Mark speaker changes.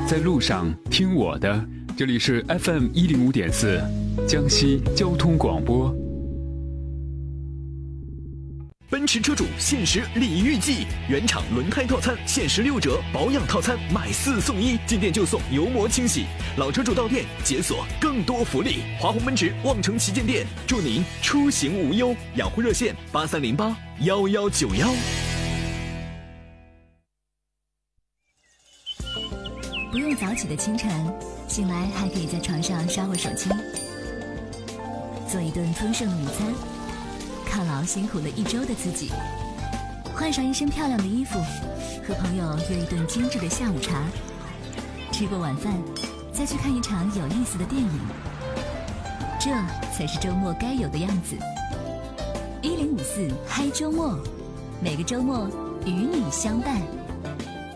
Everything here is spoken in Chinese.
Speaker 1: 在路上听我的，这里是 FM105.4江西交通广播。
Speaker 2: 奔驰车主限时礼遇季，原厂轮胎套餐限时6折，保养套餐买4送1，进店就送油膜清洗。老车主到店解锁更多福利。华虹奔驰望城旗舰店，祝您出行无忧。养护热线83081191。
Speaker 3: 不用早起的清晨，醒来还可以在床上刷会手机，做一顿丰盛的午餐，犒劳辛苦了一周的自己，换上一身漂亮的衣服，和朋友约一顿精致的下午茶，吃过晚饭再去看一场有意思的电影，这才是周末该有的样子。1054嗨周末，每个周末与你相伴。